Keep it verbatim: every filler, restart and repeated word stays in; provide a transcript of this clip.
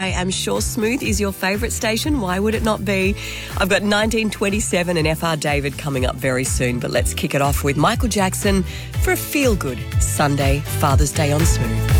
I am sure Smooth is your favourite station. Why would it not be? I've got nineteen twenty-seven and F R David coming up very soon, but let's kick it off with Michael Jackson for a feel-good Sunday Father's Day on Smooth.